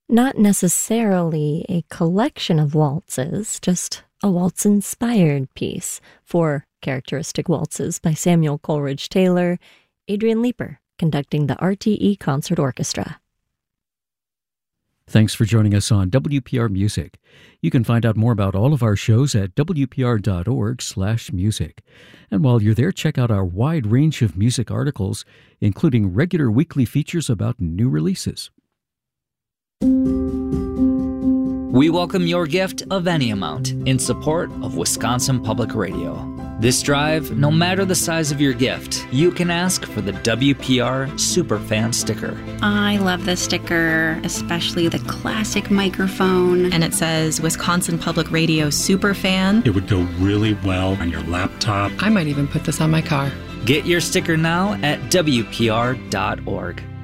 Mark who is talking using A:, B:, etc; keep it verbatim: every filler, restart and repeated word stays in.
A: Not necessarily a collection of waltzes, just a waltz-inspired piece. Four characteristic waltzes by Samuel Coleridge Taylor, Adrian Leeper conducting the R T E Concert Orchestra.
B: Thanks for joining us on W P R Music. You can find out more about all of our shows at w p r dot org slash music. And while you're there, check out our wide range of music articles, including regular weekly features about new releases.
C: We welcome your gift of any amount in support of Wisconsin Public Radio. This drive, no matter the size of your gift, you can ask for the W P R Superfan sticker.
D: I love this sticker, especially the classic microphone.
E: And it says Wisconsin Public Radio Superfan.
F: It would go really well on your laptop.
G: I might even put this on my car.
C: Get your sticker now at w p r dot org.